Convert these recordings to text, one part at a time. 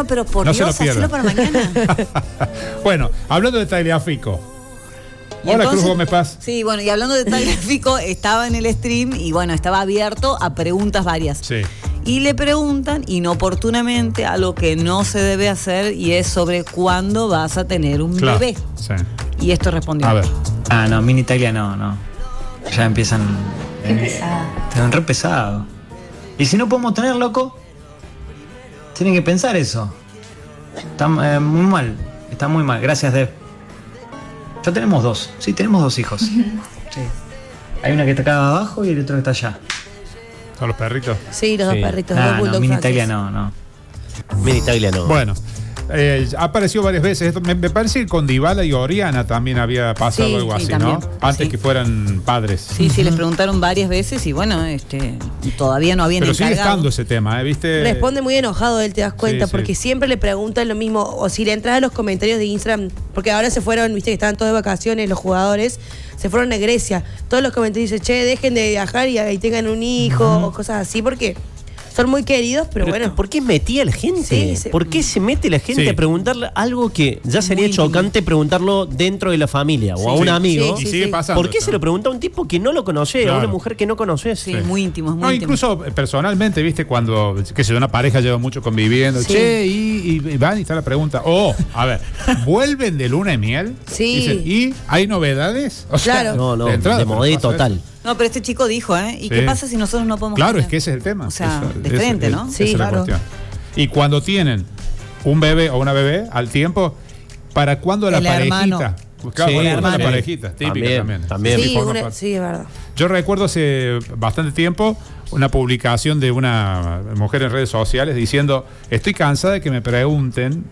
No, pero por no Dios, hacelo para mañana. Bueno, hablando de Tagliafico. Hola, Cruz Gómez Paz. Sí, bueno, y hablando de Tagliafico, estaba en el stream y bueno, estaba abierto a preguntas varias. Sí. Y le preguntan inoportunamente algo que no se debe hacer y es sobre cuándo vas a tener un bebé. Sí. Y esto respondió. A ver. No, Mini Taglia no. Ya empiezan. Qué pesado. Te dan re pesado. Y si no podemos tener, loco, tienen que pensar eso. Está muy mal. Está muy mal. Gracias, Dev. Ya tenemos dos. Sí, tenemos dos hijos. Sí. Hay una que está acá abajo y el otro que está allá. ¿Son los perritos? Sí, los dos perritos. Dos No, bulldogs Mini franceses. Taglia no. Mini Taglia no. Bueno. Ha aparecido varias veces. Esto, me parece que con Dybala y Oriana también había pasado Sí, algo sí, así, también. ¿no? Antes Sí. que fueran padres. Sí, les preguntaron varias veces y bueno, todavía no habían Pero sigue encargado. estando ese tema, ¿viste? Responde muy enojado él, te das cuenta, Sí, porque sí. siempre le preguntan lo mismo. O si le entras a los comentarios de Instagram, porque ahora se fueron, viste que estaban todos de vacaciones los jugadores, se fueron a Grecia. Todos los comentarios dicen, che, dejen de viajar y tengan un hijo, o cosas así, porque son muy queridos, pero bueno. ¿Por qué metía a la gente? Sí, ¿Por qué se mete la gente Sí. a preguntarle algo que ya sería Muy chocante preguntarlo dentro de la familia o a un Sí. amigo? Y Sí, sigue sí. pasando. ¿Por qué se lo pregunta a un tipo que no lo conoce, Claro. a una mujer que no conoces? Sí, muy íntimos, muy No, íntimos. incluso personalmente, ¿viste? Cuando, qué sé yo, una pareja lleva mucho conviviendo, Sí. che, y van y está la pregunta, a ver, ¿vuelven de luna y miel? Sí. Dicen, ¿y hay novedades? O sea, Claro. No, de entrada, de pero modé pasa total. eso. No, pero este chico dijo, ¿y Sí. qué pasa si nosotros no podemos Claro, tener? es que ese es el tema. O sea, de frente, ¿no? Esa Sí, es la claro. cuestión. Y cuando tienen un bebé o una bebé al tiempo, ¿para cuándo la El hermano. parejita? Pues claro, Sí, ¿para cuándo la también. parejita? Típica también. También. Sí, forma parte. sí, es verdad. Yo recuerdo hace bastante tiempo una publicación de una mujer en redes sociales diciendo, estoy cansada de que me pregunten,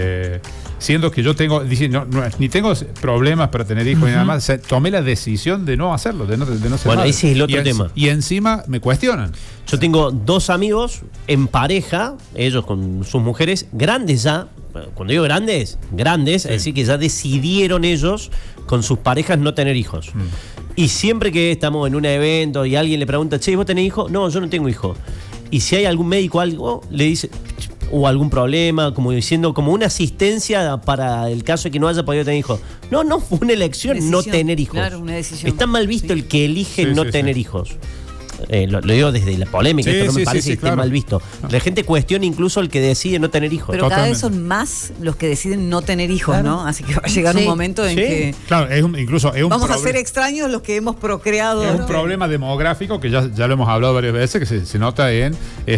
siendo que yo tengo, ni tengo problemas para tener hijos ni nada más, o sea, tomé la decisión de no hacerlo, de no ser Bueno, madre. ese es el otro Y tema. Y encima me cuestionan. Yo tengo dos amigos en pareja, ellos con sus mujeres, grandes ya. Cuando digo grandes, es decir, que ya decidieron ellos con sus parejas no tener hijos. Y siempre que estamos en un evento y alguien le pregunta, che, ¿vos tenés hijos? No, yo no tengo hijos. Y si hay algún médico algo, le dice, o algún problema, como diciendo, como una asistencia para el caso de que no haya podido tener hijos. No fue una elección no Decisión, tener hijos. claro, una decisión. Está mal visto Sí. el que elige Sí, no sí, tener sí. hijos. Lo digo desde la polémica, Sí, esto no me sí, parece sí, que esté claro. mal visto. La gente cuestiona incluso el que decide no tener hijos. Pero cada vez Totalmente. son más los que deciden no tener hijos, Claro. ¿no? Así que va a llegar Sí. un momento en Sí. que Claro, incluso es un vamos a problema. ser extraños los que hemos procreado. Es un problema demográfico que ya lo hemos hablado varias veces, que se nota en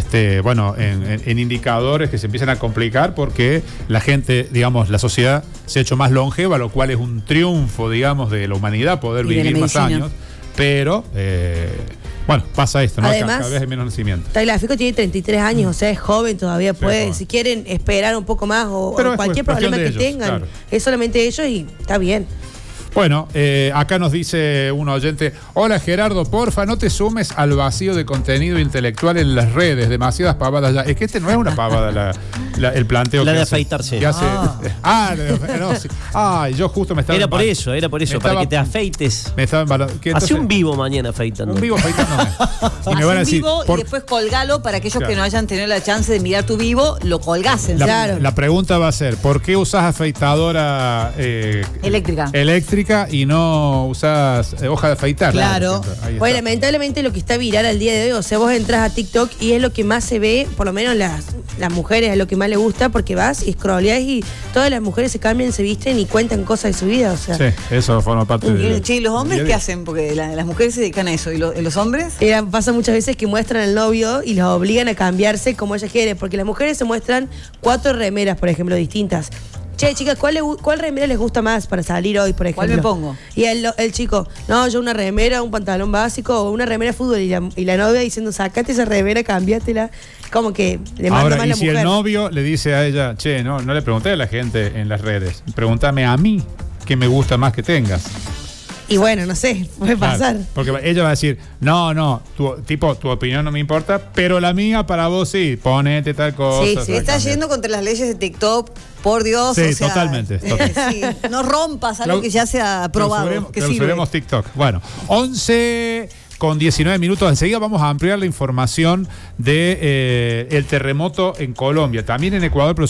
indicadores que se empiezan a complicar porque la gente, digamos, la sociedad se ha hecho más longeva, lo cual es un triunfo, digamos, de la humanidad poder Y de la vivir más medicina. años. Pero, pasa esto, ¿no? Además, Cada vez hay menos nacimiento. Tagliafico tiene 33 años, o sea, es joven todavía, puede, joven. si quieren esperar un poco más o Pero es cualquier cuestión problema de que ellos, tengan, claro. es solamente ellos y está bien. Bueno, acá nos dice un oyente, hola Gerardo, porfa, no te sumes al vacío de contenido intelectual en las redes, demasiadas pavadas ya. Es que este no es una pavada el planteo La que de hace. afeitarse. Que hace- no, sí. Yo justo me estaba... Era por eso, me para estaba- que te afeites. Me estaban Hace un vivo mañana afeitando. Un vivo afeitándome. Y me Haz van a un decir, vivo por- y después colgalo para aquellos Claro. que no hayan tenido la chance de mirar tu vivo, lo colgasen. Claro. la pregunta va a ser, ¿por qué usás afeitadora eléctrica y no usás hoja de afeitar? Claro. Ahí está. Bueno, lamentablemente lo que está viral al día de hoy, o sea, vos entras a TikTok y es lo que más se ve, por lo menos las mujeres es lo que más les gusta, porque vas y scrolleás y todas las mujeres se cambian, se visten y cuentan cosas de su vida, o sea. Sí, eso forma parte de... Che, ¿y los hombres qué hacen? Porque las mujeres se dedican a eso. ¿Y los hombres? Pasa muchas veces que muestran al novio y los obligan a cambiarse como ella quiere, porque las mujeres se muestran 4 remeras, por ejemplo, distintas. Che, chicas, ¿cuál remera les gusta más para salir hoy, por ejemplo? ¿Cuál me pongo? Y el chico, no, yo una remera, un pantalón básico o una remera de fútbol. Y la novia diciendo, sacate esa remera, cambiátela. Como que le manda Ahora, más y la si mujer. el novio le dice a ella, che, no le pregunté a la gente en las redes, pregúntame a mí qué me gusta más que tengas. Y bueno, no sé, puede pasar. Claro, porque ella va a decir, no, tu opinión no me importa, pero la mía para vos sí, ponete tal cosa. Sí, tal sí, Está cambia. yendo contra las leyes de TikTok, por Dios. Sí, o sea, totalmente. sí, no rompas algo que ya se ha aprobado. Que sirve. Clausuremos TikTok. Bueno, 11:19. Enseguida vamos a ampliar la información de el terremoto en Colombia, también en Ecuador, pero